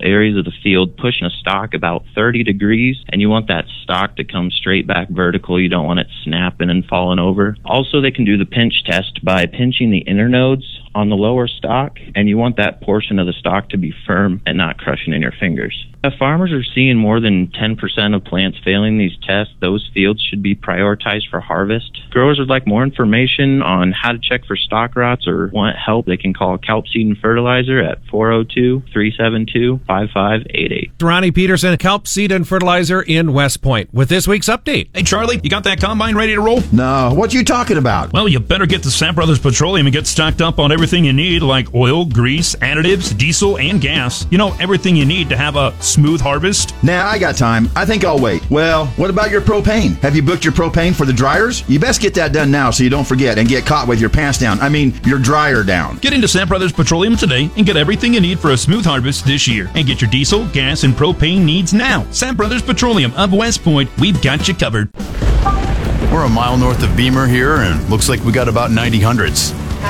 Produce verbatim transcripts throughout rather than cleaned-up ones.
areas of the field, pushing a stalk about thirty degrees, and you want that stalk to come straight back vertical. You don't want it snapping and falling over. Also, they can do the pinch test by pinching the inner nodes on the lower stalk, and you want that portion of the stalk to be firm and not crushing in your fingers. If farmers are seeing more than ten percent of plants failing these tests, those fields should be prioritized for harvest. Growers would like more information on how to check for stalk rots or want help, they can call Kelp Seed and Fertilizer at four oh two, three seven two, five five eight eight. Ronnie Peterson, Kelp Seed and Fertilizer in West Point, with this week's update. Hey, Charlie, you got that combine ready to roll? No, what you talking about? Well, you better get to Sam Brothers Petroleum and get stocked up on everything you need, like oil, grease, additives, diesel, and gas. You know, everything you need to have a smooth harvest. Nah, I got time. I think I'll wait. Well, what about your propane? Have you booked your propane for the dryers? You best get that done now so you don't forget and get caught with your pants down. I mean, your dryer down. Get into Sam Brothers Petroleum today and get everything you need for a smooth harvest this year. And get your diesel, gas, and propane needs now. Sam Brothers Petroleum of West Point, we've got you covered. We're a mile north of Beamer here, and looks like we got about ninety hundreds.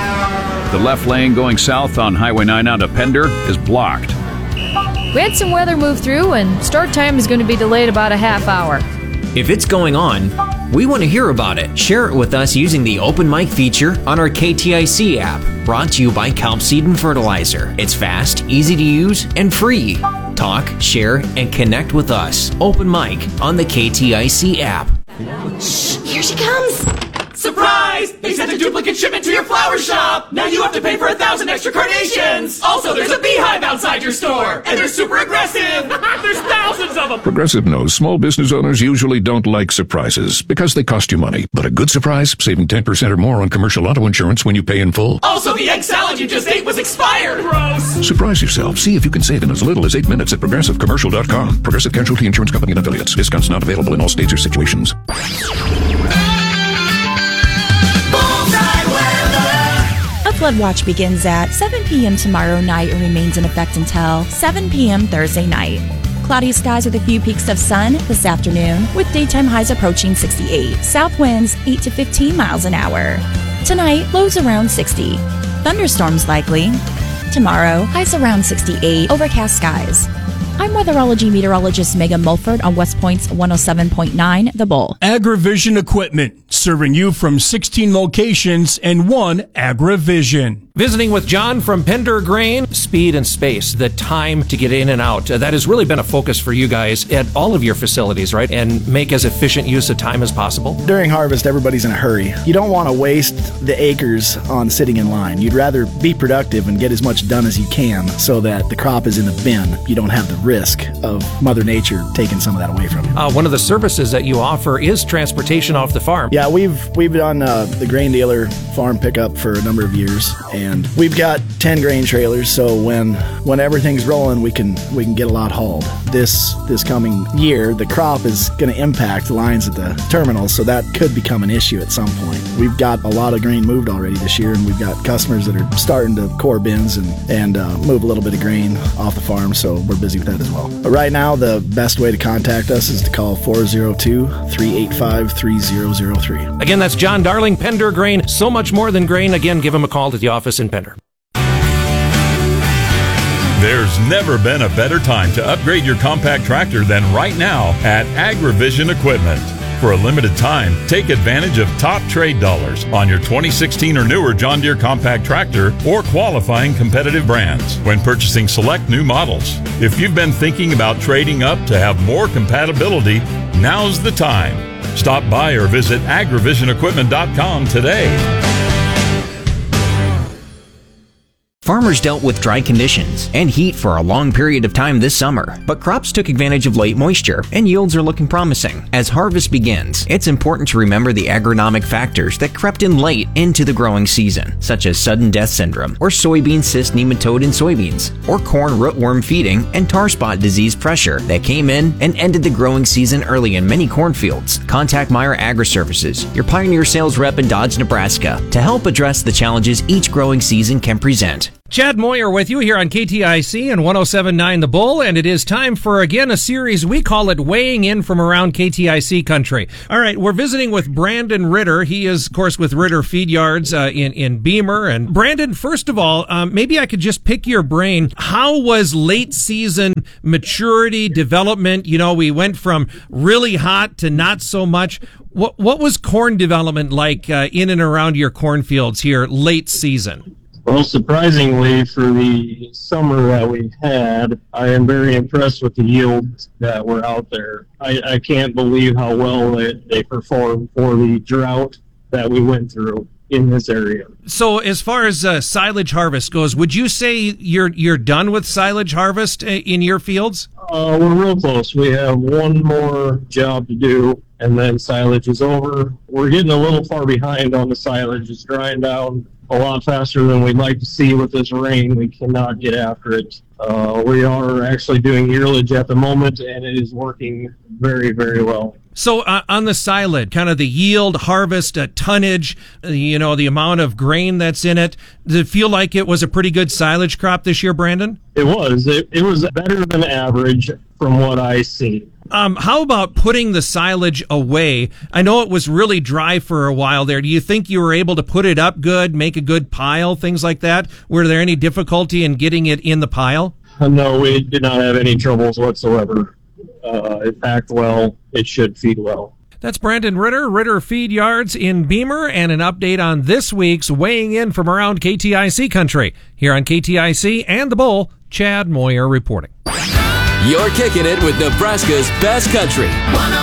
The left lane going south on Highway nine out of Pender is blocked. We had some weather move through, and start time is going to be delayed about a half hour. If it's going on, we want to hear about it. Share it with us using the Open Mic feature on our K T I C app, brought to you by Kelp Seed and Fertilizer. It's fast, easy to use, and free. Talk, share, and connect with us. Open Mic on the K T I C app. Shh, here she comes. Surprise! They sent a duplicate shipment to your flower shop! Now you have to pay for a thousand extra carnations! Also, there's a beehive outside your store! And they're super aggressive! There's thousands of them! Progressive knows small business owners usually don't like surprises because they cost you money. But a good surprise, saving ten percent or more on commercial auto insurance when you pay in full. Also, the egg salad you just ate was expired! Gross! Surprise yourself. See if you can save in as little as eight minutes at progressive commercial dot com. Progressive Casualty Insurance Company and affiliates. Discounts not available in all states or situations. A flood watch begins at seven p.m. tomorrow night and remains in effect until seven p.m. Thursday night. Cloudy skies with a few peaks of sun this afternoon, with daytime highs approaching sixty-eight. South winds eight to fifteen miles an hour. Tonight, lows around sixty. Thunderstorms likely. Tomorrow, highs around sixty-eight. Overcast skies. I'm weatherology meteorologist Megan Mulford on West Point's one oh seven point nine The Bull. AgriVision Equipment, serving you from sixteen locations and one AgriVision. Visiting with John from Pender Grain, speed and space, the time to get in and out. Uh, that has really been a focus for you guys at all of your facilities, right? And make as efficient use of time as possible. During harvest, everybody's in a hurry. You don't want to waste the acres on sitting in line. You'd rather be productive and get as much done as you can so that the crop is in the bin. You don't have the risk of Mother Nature taking some of that away from you. Uh, one of the services that you offer is transportation off the farm. Yeah, we've we've done uh, the grain dealer farm pickup for a number of years, and we've got ten grain trailers. So when when everything's rolling, we can we can get a lot hauled. This this coming year, the crop is going to impact lines at the terminals, so that could become an issue at some point. We've got a lot of grain moved already this year, and we've got customers that are starting to core bins and and uh, move a little bit of grain off the farm. So we're busy with that as well. But right now, the best way to contact us is to call four oh two, three eight five, three oh oh three. Again, that's John Darling, Pender Grain. So much more than grain. Again, give him a call to the office in Pender. There's never been a better time to upgrade your compact tractor than right now at AgriVision Equipment. For a limited time, take advantage of top trade dollars on your twenty sixteen or newer John Deere compact tractor or qualifying competitive brands when purchasing select new models. If you've been thinking about trading up to have more compatibility, now's the time. Stop by or visit agri vision equipment dot com today. Farmers dealt with dry conditions and heat for a long period of time this summer, but crops took advantage of late moisture and yields are looking promising. As harvest begins, it's important to remember the agronomic factors that crept in late into the growing season, such as sudden death syndrome, or soybean cyst nematode in soybeans, or corn rootworm feeding and tar spot disease pressure that came in and ended the growing season early in many cornfields. Contact Meyer Agri-Services, your Pioneer sales rep in Dodge, Nebraska, to help address the challenges each growing season can present. Chad Moyer with you here on K T I C and one oh seven point nine The Bull, and it is time for, again, a series. We call it Weighing In from Around K T I C Country. All right, we're visiting with Brandon Ritter. He is, of course, with Ritter Feed Yards uh, in, in Beamer. And Brandon, first of all, um, maybe I could just pick your brain. How was late season maturity, development? You know, we went from really hot to not so much. What, what was corn development like uh, in and around your cornfields here late season? Well, surprisingly, for the summer that we had, I am very impressed with the yields that were out there. I, I can't believe how well they, they performed for the drought that we went through in this area. So as far as uh, silage harvest goes, would you say you're you're done with silage harvest in your fields? Uh, we're real close. We have one more job to do, and then silage is over. We're getting a little far behind on the silage. It's drying down a lot faster than we'd like to see with this rain. We cannot get after it. Uh, we are actually doing yearlage at the moment, and it is working very, very well. So uh, on the silage, kind of the yield, harvest, uh, tonnage, uh, you know, the amount of grain that's in it, does it feel like it was a pretty good silage crop this year, Brandon? It was. It, it was better than average from what I see. Um, how about putting the silage away? I know it was really dry for a while there. Do you think you were able to put it up good, make a good pile, things like that? Were there any difficulty in getting it in the pile? No, we did not have any troubles whatsoever. Uh, it packed well. It should feed well. That's Brandon Ritter, Ritter Feed Yards in Beamer, and an update on this week's Weighing In from Around K T I C Country. Here on K T I C and The Bull, Chad Moyer reporting. You're kicking it with Nebraska's best country.